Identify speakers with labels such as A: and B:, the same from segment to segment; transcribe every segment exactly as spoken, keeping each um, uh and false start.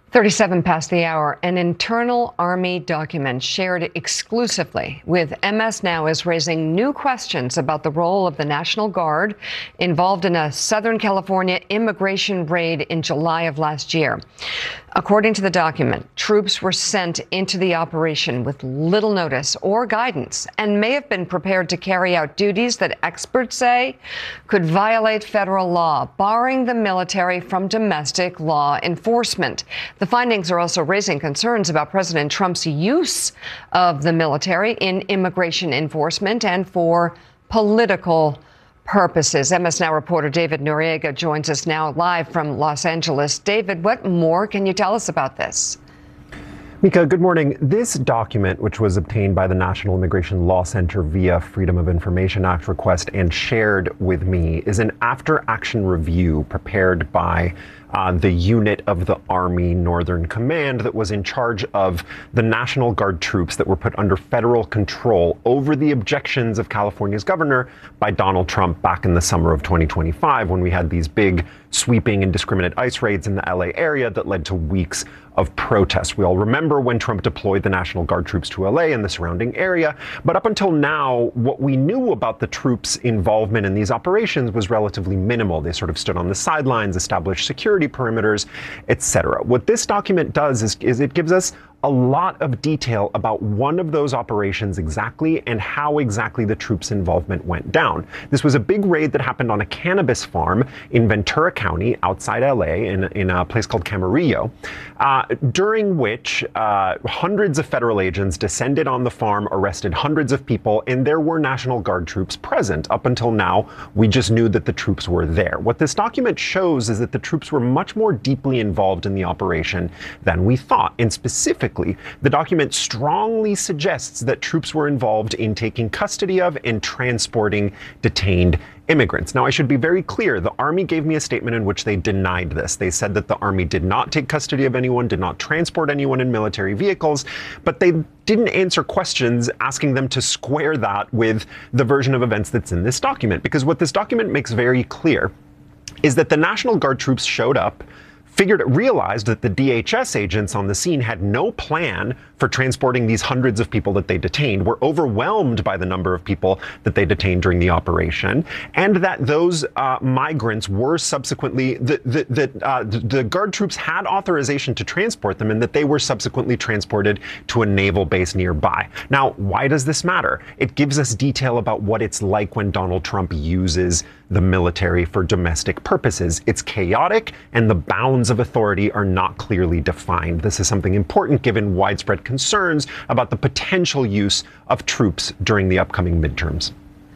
A: thirty-seven past the hour, an internal Army document shared exclusively with M S Now is raising new questions about the role of the National Guard involved in a Southern California immigration raid in July of last year. According to the document, troops were sent into the operation with little notice or guidance and may have been prepared to carry out duties that experts say could violate federal law, barring the military from domestic law enforcement. The findings are also raising concerns about President Trump's use of the military in immigration enforcement and for political purposes. M S Now reporter David Noriega joins us now live from Los Angeles. David, what more can you tell us about this?
B: Mika, good morning. This document, which was obtained by the National Immigration Law Center via Freedom of Information Act request and shared with me, is an after-action review prepared by uh, the unit of the Army Northern Command that was in charge of the National Guard troops that were put under federal control over the objections of California's governor by Donald Trump back in the summer of twenty twenty-five, when we had these big sweeping indiscriminate ICE raids in the L A area that led to weeks of protests. We all remember when Trump deployed the National Guard troops to L A and the surrounding area. But up until now, what we knew about the troops' involvement in these operations was relatively minimal. They sort of stood on the sidelines, established security perimeters, et cetera. What this document does is, is it gives us a lot of detail about one of those operations exactly and how exactly the troops' involvement went down. This was a big raid that happened on a cannabis farm in Ventura County outside L A in, in a place called Camarillo, uh, during which uh, hundreds of federal agents descended on the farm, arrested hundreds of people, and there were National Guard troops present. Up until now, we just knew that the troops were there. What this document shows is that the troops were much more deeply involved in the operation than we thought, and specifically the document strongly suggests that troops were involved in taking custody of and transporting detained immigrants. Now, I should be very clear. The Army gave me a statement in which they denied this. They said that the Army did not take custody of anyone, did not transport anyone in military vehicles, but they didn't answer questions asking them to square that with the version of events that's in this document. Because what this document makes very clear is that the National Guard troops showed up, figured, realized that the D H S agents on the scene had no plan for transporting these hundreds of people that they detained, were overwhelmed by the number of people that they detained during the operation, and that those uh, migrants were subsequently, the, the, the, uh, the Guard troops had authorization to transport them, and that they were subsequently transported to a naval base nearby. Now, why does this matter? It gives us detail about what it's like when Donald Trump uses the military for domestic purposes. It's chaotic, and the bounds of authority are not clearly defined. This is something important given widespread concerns about the potential use of troops during the upcoming midterms.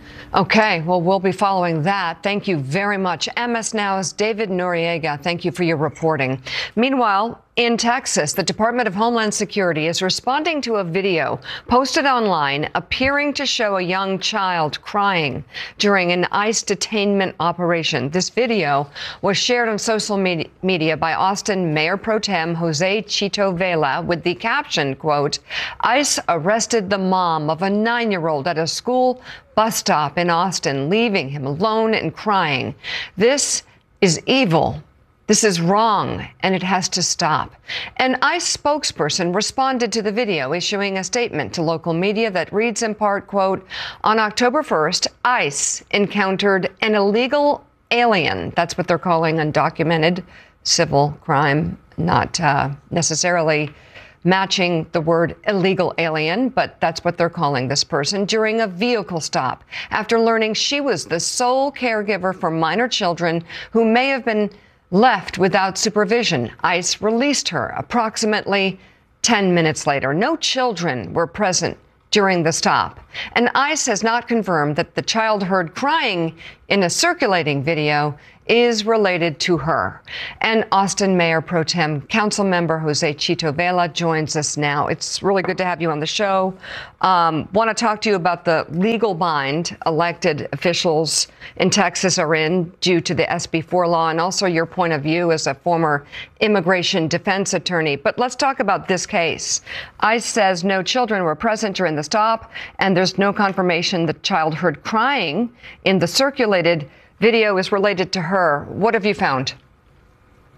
A: Okay, well, we'll be following that. Thank you very much. M S Now's David Noriega, thank you for your reporting. Meanwhile, in Texas, the Department of Homeland Security is responding to a video posted online appearing to show a young child crying during an ICE detainment operation. This video was shared on social media, media by Austin Mayor Pro Tem Jose Chito Vela with the caption, quote, "ICE arrested the mom of a nine-year-old at a school bus stop in Austin, leaving him alone and crying. This is evil. This is wrong, and it has to stop." An ICE spokesperson responded to the video, issuing a statement to local media that reads in part, quote, "On October first, ICE encountered an illegal alien." That's what they're calling undocumented civil crime, not uh, necessarily matching the word illegal alien, but that's what they're calling this person, during a vehicle stop after learning she was the sole caregiver for minor children who may have been left without supervision. ICE released her approximately ten minutes later. No children were present during the stop, and ICE has not confirmed that the child heard crying in a circulating video is related to her. And Austin Mayor Pro Tem Council Member Jose Chito Vela joins us now. It's really good to have you on the show. Um, want to talk to you about the legal bind elected officials in Texas are in due to the S B four law, and also your point of view as a former immigration defense attorney. But let's talk about this case. ICE says no children were present during the stop, and there's no confirmation the child heard crying in the circulated video is related to her. What have you found?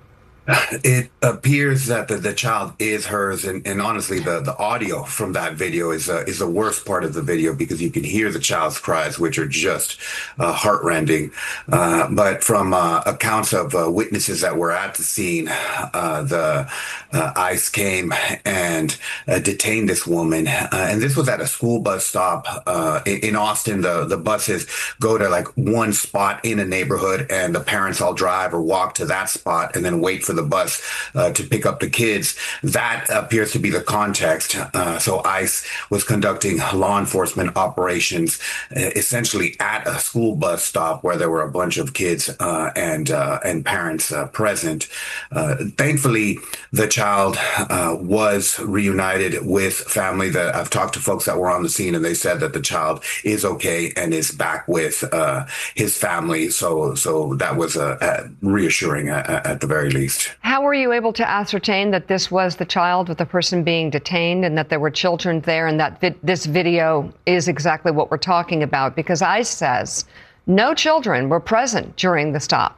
C: It appears that the, the child is hers, and, and honestly, the, the audio from that video is uh, is the worst part of the video because you can hear the child's cries, which are just uh, heartrending. Uh, but from uh, accounts of uh, witnesses that were at the scene, uh, the uh, ICE came and uh, detained this woman, uh, and this was at a school bus stop uh, in, in Austin. The the buses go to like one spot in a neighborhood, and the parents all drive or walk to that spot, and then wait for the bus uh, to pick up the kids. That appears to be the context. Uh, so ICE was conducting law enforcement operations uh, essentially at a school bus stop where there were a bunch of kids uh, and uh, and parents uh, present. Uh, thankfully, the child uh, was reunited with family. That I've talked to folks that were on the scene, and they said that the child is okay and is back with uh, his family. So so that was uh, uh, reassuring at, at the very least.
A: How were you able to ascertain that this was the child with the person being detained and that there were children there and that vi- this video is exactly what we're talking about? Because ICE says no children were present during the stop.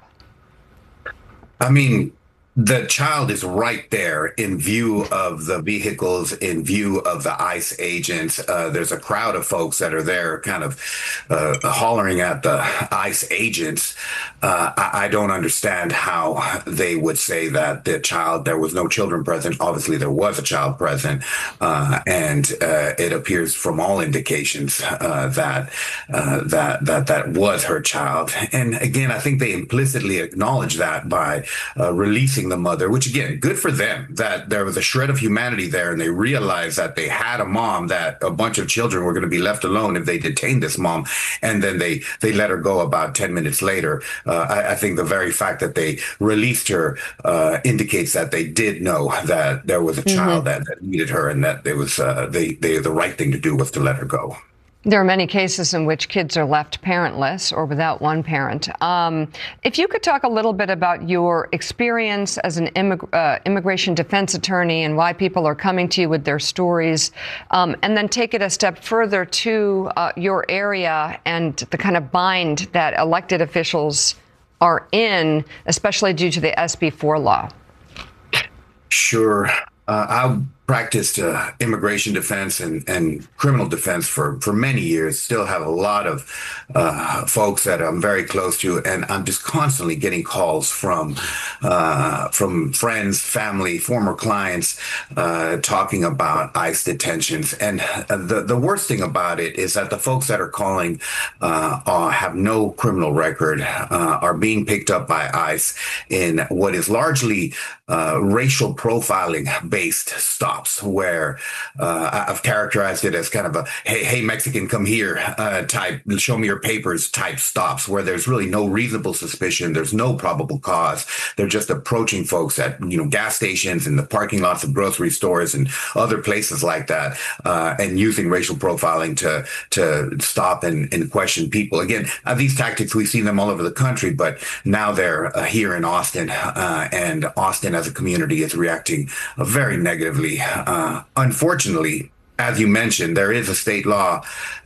C: I mean, the child is right there in view of the vehicles, in view of the ICE agents. Uh, there's a crowd of folks that are there kind of uh, hollering at the ICE agents. Uh, I, I don't understand how they would say that the child, there was no children present. Obviously, there was a child present. Uh, and uh, it appears from all indications uh, that, uh, that, that that was her child. And again, I think they implicitly acknowledge that by uh, releasing the mother, which again, good for them that there was a shred of humanity there and they realized that they had a mom, that a bunch of children were going to be left alone if they detained this mom. And then they they let her go about ten minutes later. Uh, I, I think the very fact that they released her uh, indicates that they did know that there was a mm-hmm. child that, that needed her and that it was uh, they, they the right thing to do was to let her go.
A: There are many cases in which kids are left parentless or without one parent. Um, if you could talk a little bit about your experience as an immig- uh, immigration defense attorney and why people are coming to you with their stories, um, and then take it a step further to uh, your area and the kind of bind that elected officials are in, especially due to the S B four law.
C: Sure. Uh, I practiced uh, immigration defense and, and criminal defense for, for many years, still have a lot of uh, folks that I'm very close to, and I'm just constantly getting calls from uh, from friends, family, former clients uh, talking about ICE detentions. And the, the worst thing about it is that the folks that are calling uh, uh, have no criminal record, uh, are being picked up by ICE in what is largely uh, racial profiling based stops, where uh, I've characterized it as kind of a hey, hey Mexican, come here uh, type, show me your papers type stops, where there's really no reasonable suspicion, there's no probable cause. They're just approaching folks at you know gas stations and the parking lots of grocery stores and other places like that, uh, and using racial profiling to to stop and, and question people. Again, uh, these tactics, we see them all over the country, but now they're uh, here in Austin, uh, and Austin as a community is reacting uh, very negatively. Uh, unfortunately, as you mentioned, there is a state law,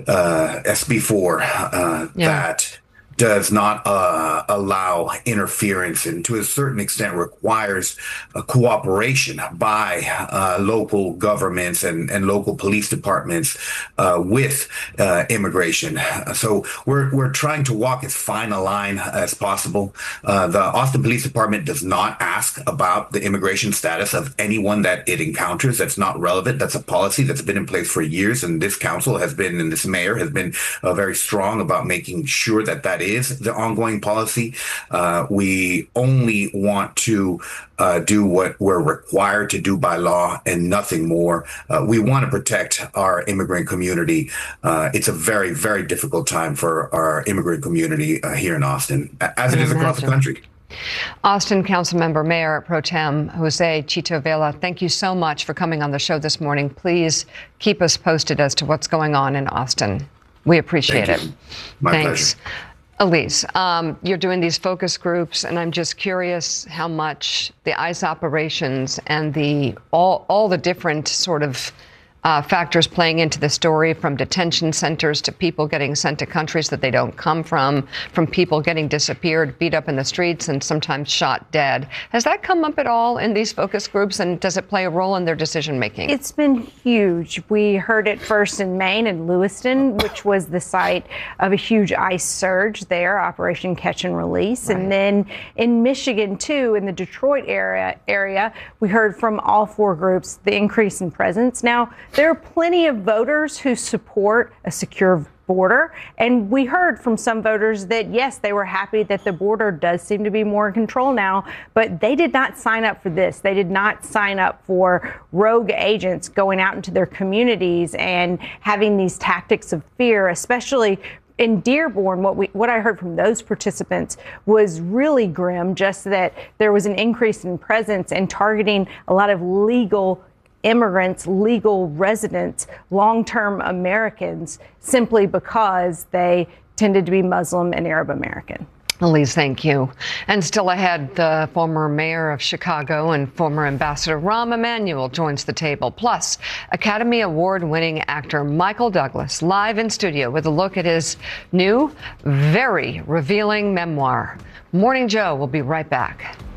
C: uh, S B four, uh, yeah. that does not uh, allow interference and to a certain extent requires a cooperation by uh, local governments and, and local police departments uh, with uh, immigration. So we're we're trying to walk as fine a line as possible. Uh, the Austin Police Department does not ask about the immigration status of anyone that it encounters. That's not relevant. That's a policy that's been in place for years, and this council has been, and this mayor has been uh, very strong about making sure that that is is the ongoing policy. Uh, we only want to uh, do what we're required to do by law and nothing more. Uh, we want to protect our immigrant community. Uh, it's a very, very difficult time for our immigrant community uh, here in Austin, as it is across the country.
A: Austin Councilmember Mayor Pro Tem Jose Chito Vela, thank you so much for coming on the show this morning. Please keep us posted as to what's going on in Austin. We appreciate
C: Thank
A: it.
C: you. My
A: Thanks.
C: pleasure.
A: Elise, um, you're doing these focus groups, and I'm just curious how much the ICE operations and the all all the different sort of uh, factors playing into the story, from detention centers to people getting sent to countries that they don't come from, from people getting disappeared, beat up in the streets, and sometimes shot dead. Has that come up at all in these focus groups, and does it play a role in their decision making?
D: It's been huge. We heard it first in Maine and Lewiston, which was the site of a huge ICE surge there, Operation Catch and Release. Right. And then in Michigan, too, in the Detroit area, area, we heard from all four groups the increase in presence. Now, there are plenty of voters who support a secure border, and we heard from some voters that, yes, they were happy that the border does seem to be more in control now, but they did not sign up for this. They did not sign up for rogue agents going out into their communities and having these tactics of fear, especially in Dearborn. What we, what I heard from those participants was really grim, just that there was an increase in presence and targeting a lot of legal immigrants, legal residents, long-term Americans, simply because they tended to be Muslim and Arab American.
A: Elise, thank you. And still ahead, the former mayor of Chicago and former ambassador Rahm Emanuel joins the table. Plus, Academy Award-winning actor Michael Douglas live in studio with a look at his new, very revealing memoir. Morning Joe will be right back.